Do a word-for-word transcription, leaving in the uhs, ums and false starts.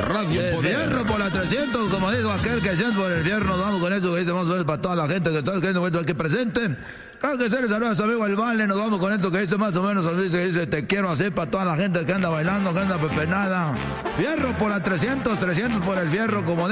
Radio El Poder. fierro por la trescientos, como digo aquel que siente por el fierro, nos vamos con eso que dice más o menos para toda la gente que está que presenten. Claro que se les saluda a su amigo El Vale, nos vamos con esto que dice más o menos, dice, dice te quiero hacer para toda la gente que anda bailando, que anda pepenada. Fierro por la trescientos, trescientos por el fierro, como